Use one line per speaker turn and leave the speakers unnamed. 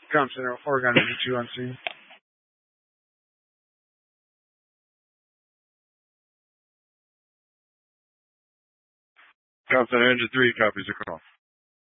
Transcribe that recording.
Com Center, Oregon to meet you on scene.
Com Center, Engine 3 copies your call.